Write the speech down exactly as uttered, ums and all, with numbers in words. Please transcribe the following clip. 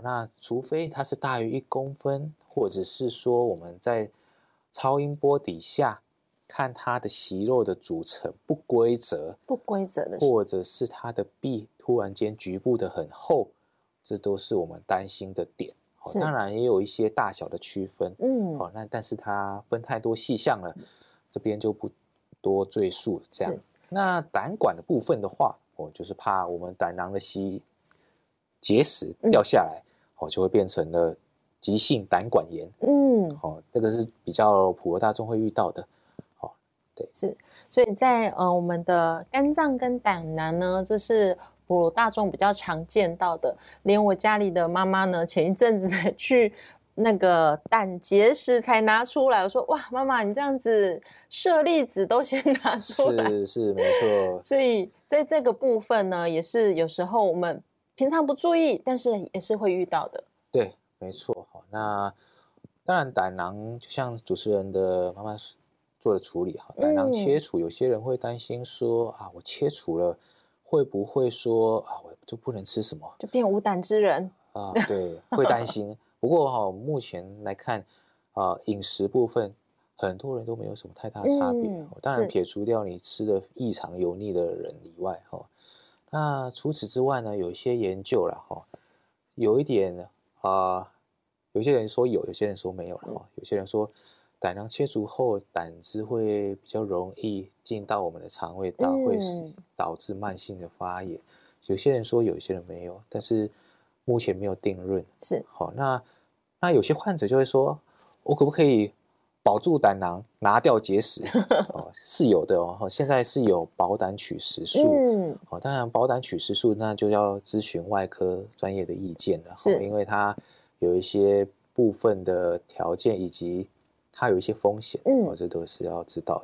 那除非它是大于一公分，或者是说我们在超音波底下看它的息肉的组成不规则， 不规则的， 或者是它的壁突然间局部的很厚，这都是我们担心的点。哦、当然也有一些大小的区分，嗯，哦，那但是它分太多细项了，这边就不多赘述。这样，那胆管的部分的话，哦，就是怕我们胆囊的息结石掉下来，嗯，哦，就会变成了急性胆管炎。嗯，哦，这个是比较普罗大众会遇到的。哦，对， 是，所以在呃我们的肝脏跟胆囊呢，这是普罗大众比较常见到的。连我家里的妈妈呢，前一阵子才去那个胆结石才拿出来，我说哇，妈妈你这样子舍利子都先拿出来， 是是没错。 所以在这个部分呢，也是有时候我们平常不注意，但是也是会遇到的。 对，没错。好，那当然胆囊就像主持人的妈妈做的处理哈，胆囊切除，有些人会担心说啊，我切除了会不会说啊，我就不能吃什么， 就变无胆之人啊？对，会担心。不过哈，目前来看啊，饮食部分很多人都没有什么太大差别。嗯，当然撇除掉你吃的异常油腻的人以外哈，那除此之外呢，有一些研究啦哈，有一点啊、呃，有些人说有，有些人说没有了哈。有些人说胆囊切除后，胆汁会比较容易进到我们的肠胃道，嗯，会导致慢性的发炎。有些人说有，有些人没有，但是目前没有定论。 是， 好，那那有些患者就会说，我可不可以保住胆囊，拿掉结石？哦，是有的哦。现在是有保胆取石术。嗯，哦，当然保胆取石术那就要咨询外科专业的意见了。是，因为它有一些部分的条件以及它有一些风险。嗯，哦，这都是要知道